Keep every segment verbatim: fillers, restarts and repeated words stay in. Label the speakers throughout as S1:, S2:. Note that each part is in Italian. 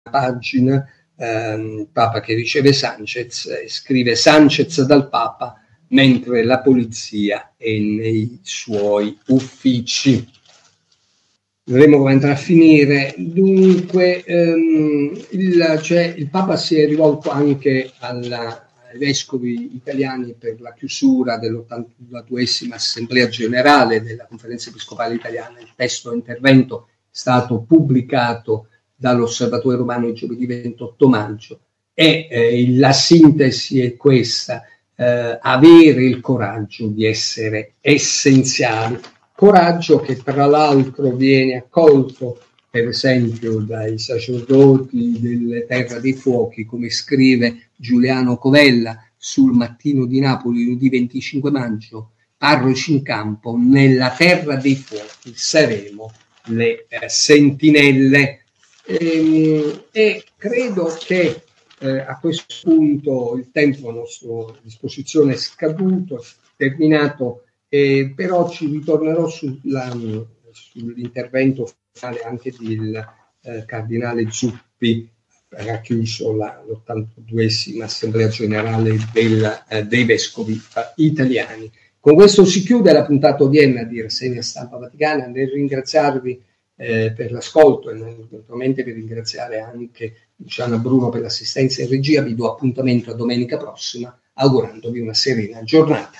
S1: pagina, ehm, Papa che riceve Sanchez e scrive Sanchez dal Papa mentre la polizia è nei suoi uffici. Vedremo come andrà a finire. Dunque, ehm, il, cioè, il Papa si è rivolto anche alla, ai vescovi italiani per la chiusura dell'ottantunesima Assemblea Generale della Conferenza Episcopale Italiana. Il testo intervento è stato pubblicato dall'Osservatore Romano giovedì ventotto maggio e eh, la sintesi è questa: eh, avere il coraggio di essere essenziali. Coraggio che tra l'altro viene accolto per esempio dai sacerdoti delle Terra dei Fuochi, come scrive Giuliano Covella sul Mattino di Napoli lunedì venticinque maggio, parroci in campo, nella Terra dei Fuochi saremo le eh, sentinelle. Ehm, e credo che eh, a questo punto il tempo a nostra disposizione è scaduto, è terminato. Eh, però ci ritornerò sulla, sull'intervento finale anche del eh, cardinale Zuppi, che ha chiuso la, l'ottantaduesima Assemblea Generale del, eh, dei Vescovi eh, Italiani. Con questo si chiude la puntata odierna di Rassegna Stampa Vaticana. Nel ringraziarvi eh, per l'ascolto e naturalmente per ringraziare anche Luciana Bruno per l'assistenza in regia, vi do appuntamento a domenica prossima, augurandovi una serena giornata.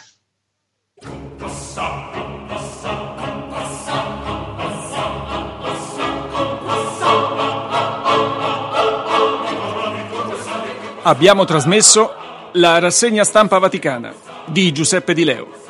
S2: Abbiamo trasmesso la Rassegna Stampa Vaticana di Giuseppe Di Leo.